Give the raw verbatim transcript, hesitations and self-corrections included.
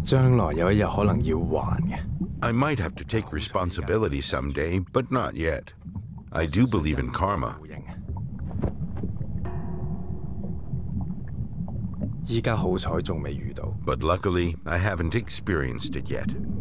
將來有一日可能要還嘅。 I might have to take responsibility someday, but not yet. I do believe in karma. 依家好彩仲未遇到。 But luckily, I haven't experienced it yet.